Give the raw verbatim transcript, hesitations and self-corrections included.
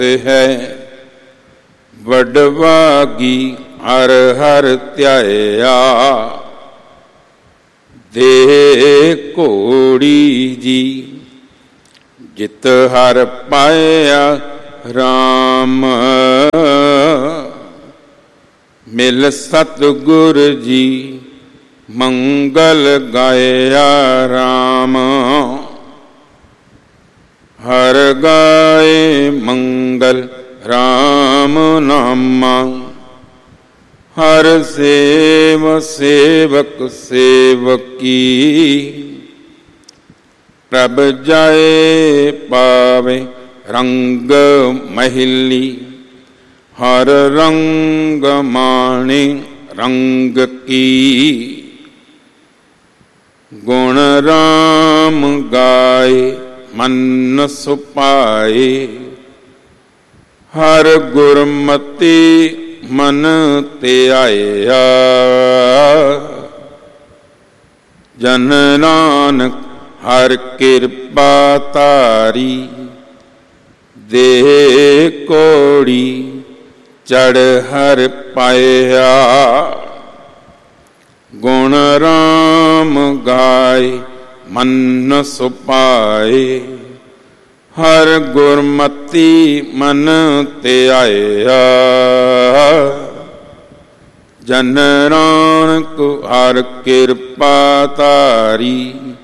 ਹੈ ਵਡਭਾਗੀ ਹਰ ਹਰ ਧਿਆਇਆ। ਦੇ ਘੋੜੀ ਜੀ ਜਿਤ ਹਰ ਪਾਇਆ ਰਾਮ। ਮਿਲ ਸਤਿਗੁਰ ਜੀ ਮੰਗਲ ਗਾਇਆ ਰਾਮ। ਹਰ ਗਾਏ ਮੰਗਲ ਰਾਮ ਨਾਮਾ। ਹਰ ਸੇਵ ਸੇਵਕ ਸੇਵਕੀ। ਪ੍ਰਭ ਜਾਏ ਪਾਵੇ ਰੰਗ ਮਹਿਲੀ। ਹਰ ਰੰਗ ਮਾਣੇ ਰੰਗ ਕੀ। ਗੁਣ ਰਾਮ ਗਾਏ ਮਨ ਸੁਪਾਏ। ਹਰ ਗੁਰਮਤੀ ਮਨ ਧਿਆਇਆ। ਜਨ ਨਾਨਕ ਹਰ ਕਿਰਪਾ ਧਾਰੀ। ਦੇ ਕੋੜੀ ਚੜ ਹਰ ਪਾਇਆ। ਗੁਣ ਰਾਮ ਗਾਏ ਮਨ ਸੁਪਾਏ। ਹਰ ਗੁਰਮਤੀ ਮਨ ਧਿਆਇਆ। ਜਨ ਨਾਨਕ ਹਰ ਕਿਰਪਾ ਧਾਰੀ।